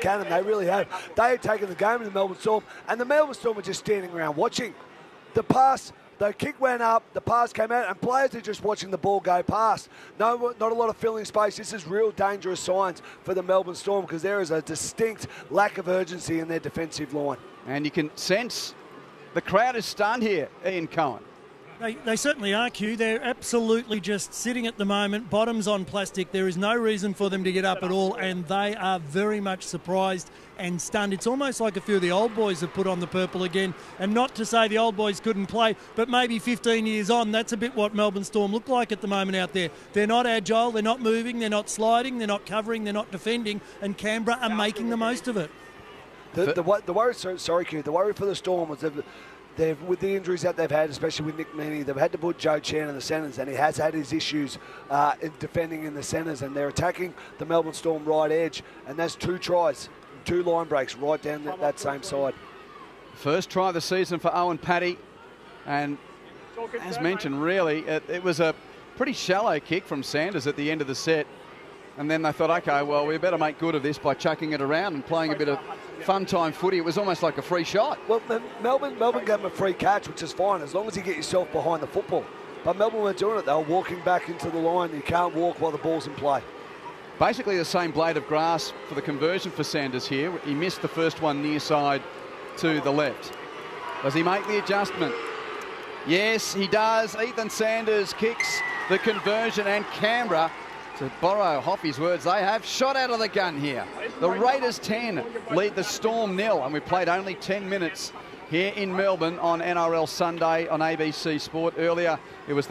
cannon. They really have. They had taken the game to the Melbourne Storm, and the Melbourne Storm were just standing around watching. The pass, the kick went up, the pass came out, and players are just watching the ball go past. No, not a lot of filling space. This is real dangerous signs for the Melbourne Storm because there is a distinct lack of urgency in their defensive line. And you can sense the crowd is stunned here, Ian Cohen. They certainly are, Q. They're absolutely just sitting at the moment, bottoms on plastic. There is no reason for them to get up at all, and they are very much surprised and stunned. It's almost like a few of the old boys have put on the purple again, and not to say the old boys couldn't play, but maybe 15 years on, that's a bit what Melbourne Storm look like at the moment out there. They're not agile, they're not moving, they're not sliding, they're not covering, they're not defending, and Canberra are making the most of it. The worry, sorry, Q, the worry for the Storm was they've, with the injuries that they've had, especially with Nick Meaney, they've had to put Joe Chan in the centres, and he has had his issues in defending in the centres, and they're attacking the Melbourne Storm right edge, and that's 2 tries, 2 line breaks right down that same side. First try of the season for Owen Paddy, and as mentioned, really, it was a pretty shallow kick from Sanders at the end of the set, and then they thought, okay, well, we better make good of this by chucking it around and playing a bit of fun time footy. It was almost like a free shot. Well, Melbourne gave him a free catch, which is fine, as long as you get yourself behind the football. But Melbourne weren't doing it. They were walking back into the line. You can't walk while the ball's in play. Basically the same blade of grass for the conversion for Sanders here. He missed the first one near side to the left. Does he make the adjustment? Yes, he does. Ethan Sanders kicks the conversion, and Canberra, to borrow Hoffy's words, they have shot out of the gun here. The Raiders 10 lead the Storm 0, and we played only 10 minutes here in Melbourne on NRL Sunday on ABC Sport. Earlier, it was the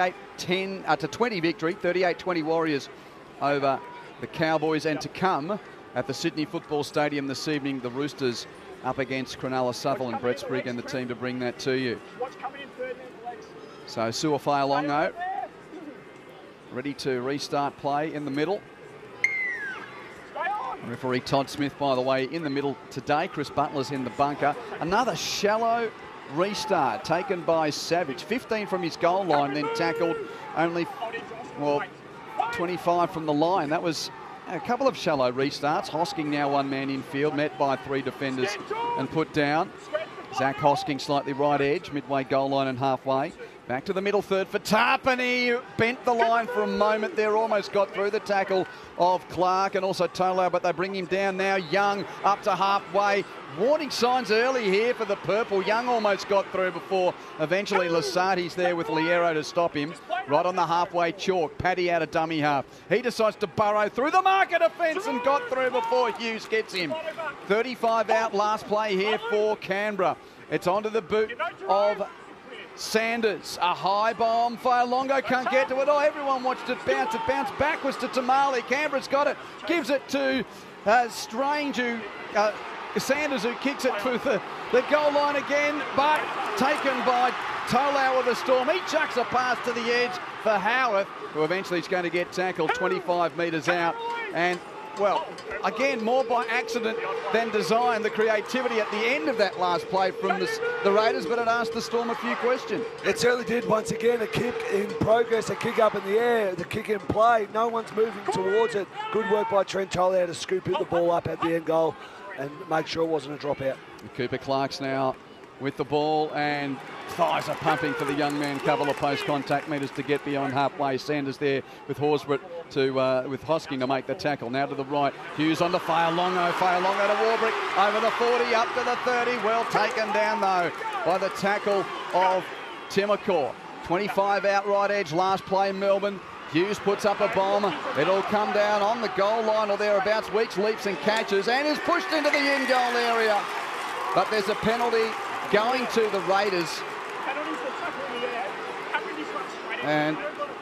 38-20 victory, 38-20 Warriors over the Cowboys, and to come at the Sydney Football Stadium this evening, the Roosters up against Cronulla Sutherland. Brett Sprigg and the team to bring that to you. So Suafai-Longo ready to restart play in the middle. Referee Todd Smith, by the way, in the middle today. Chris Butler's in the bunker. Another shallow restart taken by Savage. 15 from his goal line, then tackled only, 25 from the line. That was a couple of shallow restarts. Hosking now one man in field, met by 3 defenders and put down. Zach Hosking slightly right edge, midway goal line and halfway. Back to the middle third for Tarpany. Bent the line for a moment there, almost got through the tackle of Clark and also Tolau, but they bring him down now. Young up to halfway. Warning signs early here for the purple. Young almost got through before eventually Lasardi's there with Liero to stop him. Right on the halfway chalk. Paddy out of dummy half. He decides to burrow through the marker defence and got through before Hughes gets him. 35 out, last play here for Canberra. It's onto the boot of Sanders. A high bomb. Longo can't get to it. Oh, everyone watched it bounce. It bounced backwards to Tamale. Canberra's got it. Gives it to Strange, Sanders, who kicks it through the goal line again, but taken by Tolau of the Storm. He chucks a pass to the edge for Howarth, who eventually is going to get tackled 25 metres out. And, well, again, more by accident than design, the creativity at the end of that last play from the Raiders, but it asked the Storm a few questions. It certainly did. Once again, a kick in progress, a kick up in the air, the kick in play. No one's moving towards it. Good work by Trent Tolau to scoop the ball up at the end goal and make sure it wasn't a dropout. Cooper Clark's now with the ball, and thighs are pumping for the young man. Couple of post-contact metres to get beyond halfway. Sanders there with Horsburgh with Hosking to make the tackle. Now to the right. Hughes on to Longo to Warbrick. Over the 40, up to the 30. Well taken down, though, by the tackle of Timokor. 25 out right edge. Last play in Melbourne. Hughes puts up a bomb. It'll come down on the goal line or thereabouts. Weeks leaps and catches and is pushed into the in-goal area. But there's a penalty going to the Raiders. And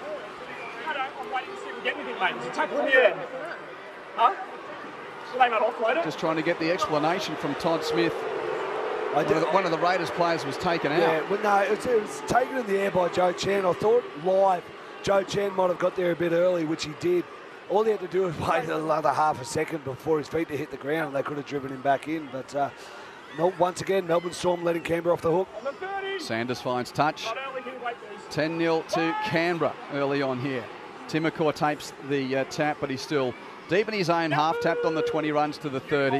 just trying to get the explanation from Todd Smith. One of the Raiders players was taken out. Yeah, well, no, it was taken in the air by Joe Chan. I thought live Joe Chan might have got there a bit early, which he did. All he had to do was wait another half a second before his feet to hit the ground, and they could have driven him back in. But once again, Melbourne Storm letting Canberra off the hook. Sanders finds touch. 10-0 to Canberra early on here. Timokor tapes the tap, but he's still deep in his own half, tapped on the 20 runs to the 30.